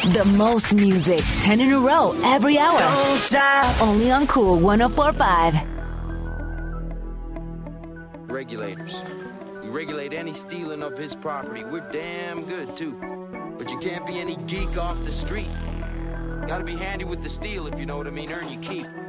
The most music, 10 in a row, every hour. Don't stop. Only on Cool 104.5. Regulators. We regulate any stealing of his property. We're damn good, too. But you can't be any geek off the street. Gotta be handy with the steel, if you know what I mean. Earn your keep.